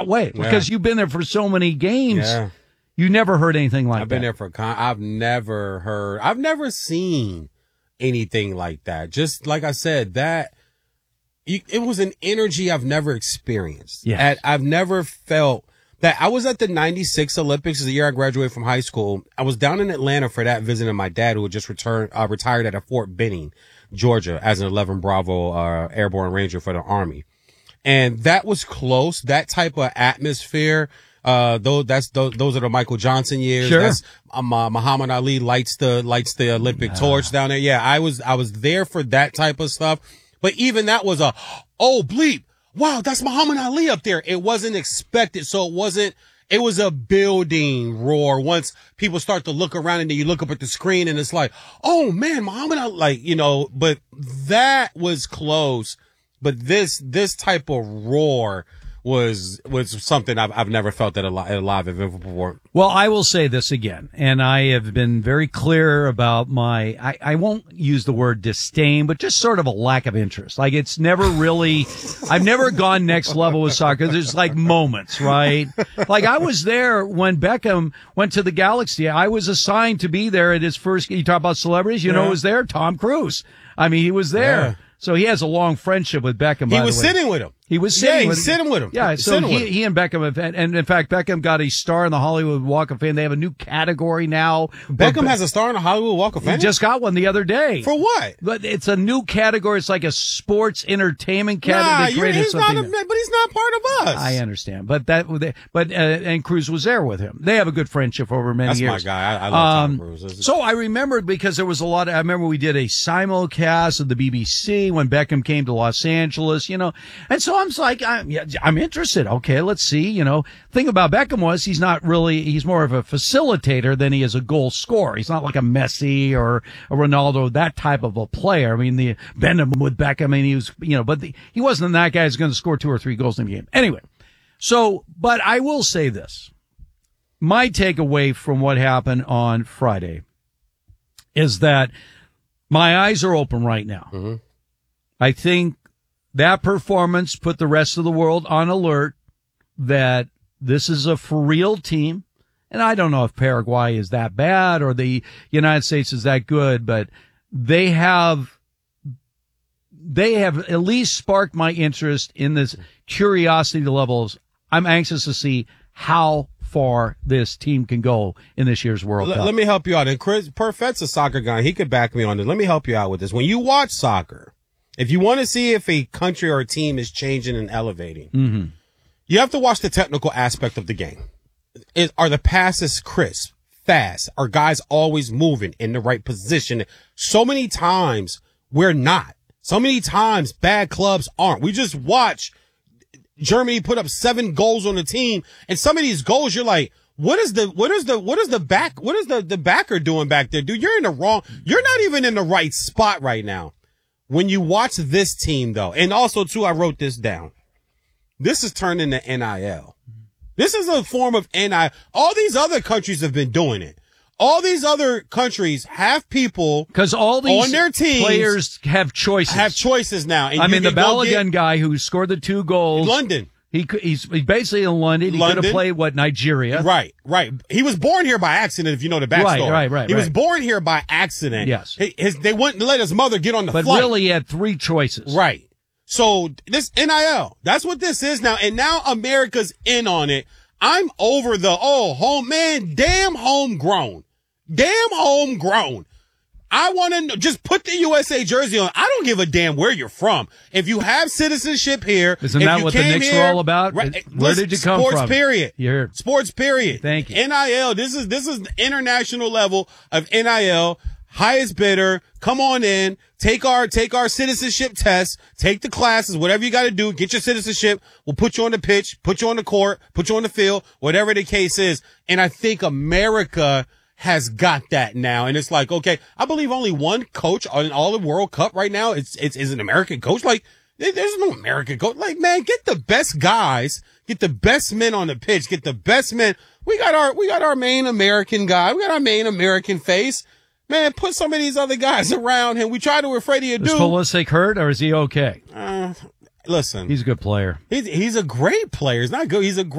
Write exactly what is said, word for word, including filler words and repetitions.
that way because yeah. you've been there for so many games. Yeah. You never heard anything like that. I've been that. there for, con- I've never heard, I've never seen anything like that. Just like I said, that, it was an energy I've never experienced. Yes. At, I've never felt that. I was at the ninety-six Olympics, the year I graduated from high school. I was down in Atlanta for that, visiting my dad, who had just returned, uh, retired at a Fort Benning, Georgia, as an eleven Bravo uh, Airborne Ranger for the Army. And that was close, that type of atmosphere. Uh, those, that's, those, those are the Michael Johnson years. Sure. That's, um, uh, Muhammad Ali lights the, lights the Olympic yeah. torch down there. Yeah, I was, I was there for that type of stuff. But even that was a, oh, bleep. Wow, that's Muhammad Ali up there. It wasn't expected. So it wasn't, it was a building roar. Once people start to look around and then you look up at the screen and it's like, oh man, Muhammad Ali, like, you know, but that was close. But this, this type of roar was, was something I've, I've never felt at a, at a live event before. Well, I will say this again, and I have been very clear about my, I, I won't use the word disdain, but just sort of a lack of interest. Like it's never really, I've never gone next level with soccer. There's like moments, right? Like I was there when Beckham went to the Galaxy. I was assigned to be there at his first, you talk about celebrities, you yeah. know who was there? Tom Cruise. I mean, he was there. Yeah. So he has a long friendship with Beckham. He by was the way. sitting with him. He was sitting yeah, he with was sitting with him. Yeah, so he, he, he and Beckham have, and, and in fact, Beckham got a star in the Hollywood Walk of Fame. They have a new category now. Beckham Be- has a star in the Hollywood Walk of Fame? He just got one the other day. For what? But it's a new category. It's like a sports entertainment category. Nah, he's not a, but he's not part of us. I understand. But that, but, uh, and Cruise was there with him. They have a good friendship over many That's years. That's my guy. I, I love um, Tom Cruise. So I remembered because there was a lot of, I remember we did a simulcast of the B B C when Beckham came to Los Angeles, you know, and so I'm like, I'm, yeah, I'm interested. Okay, let's see, you know, thing about Beckham was he's not really, he's more of a facilitator than he is a goal scorer. He's not like a Messi or a Ronaldo, that type of a player. I mean, the Benham with Beckham, I mean, he was, you know, but the, he wasn't that guy who's going to score two or three goals in the game. Anyway, so, but I will say this. My takeaway from what happened on Friday is that my eyes are open right now. Mm-hmm. I think that performance put the rest of the world on alert that this is a for real team. And I don't know if Paraguay is that bad or the United States is that good, but they have, they have at least sparked my interest in this curiosity levels. I'm anxious to see how far this team can go in this year's World L- Cup. Let me help you out. And Chris Perfett's a soccer guy. He could back me on this. Let me help you out with this. When you watch soccer, if you want to see if a country or a team is changing and elevating, mm-hmm. you have to watch the technical aspect of the game. Is, are the passes crisp, fast? Are guys always moving in the right position? So many times we're not. So many times bad clubs aren't. We just watch Germany put up seven goals on the team, and some of these goals you're like, what is the, what is the, what is the back, what is the, the backer doing back there? Dude, you're in the wrong, you're not even in the right spot right now. When you watch this team though, and also too, I wrote this down. This is turned into N I L. This is a form of N I L. All these other countries have been doing it. All these other countries have people because all these on their teams players have choices. Have choices now. And I mean, the Balogun get, guy who scored the two goals, London. He he's, he's basically in London. He London. could have played what Nigeria. Right, right. He was born here by accident. If you know the backstory, right, right, right. He right. was born here by accident. Yes. His, his, they wouldn't let his mother get on the but flight. But really, he had three choices. Right. So this N I L, that's what this is now, and now America's in on it. I'm over the oh home man, damn homegrown. Damn homegrown. I want to know, just put the U S A jersey on. I don't give a damn where you're from. If you have citizenship here. Isn't if that you what the came Knicks here, are all about? Right, Where listen, did you come sports from? Period. You're, sports period. Thank you. N I L. This is, this is the international level of N I L. Highest bidder. Come on in. Take our, take our citizenship test. Take the classes, whatever you got to do. Get your citizenship. We'll put you on the pitch, put you on the court, put you on the field, whatever the case is. And I think America has got that now. And it's like, okay, I believe only one coach on all the World Cup right now. It's, it's, is an American coach. Like, there's no American coach. Like, man, get the best guys, get the best men on the pitch, get the best men. We got our, we got our main American guy. We got our main American face. Man, put some of these other guys around him. We try to afraid of you. Is Pulisic hurt or is he okay? Uh, listen. He's a good player. He's, he's a great player. He's not good. He's a great